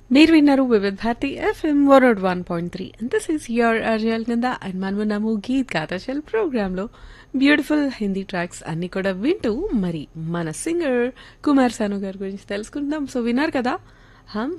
మీరు విన్నారు వివిధ Bharati FM 101.3 and this is your అర్జల్ కింద అండ్ మనమున్నాము గీత్ గాథాచల్ ప్రోగ్రాంలో బ్యూటిఫుల్ హిందీ ట్రాక్స్ అన్ని కూడా వింటూ మరి మన సింగర్ కుమార్ సాను గారి గురించి తెలుసుకుందాం. సో విన్నారు కదా, హమ్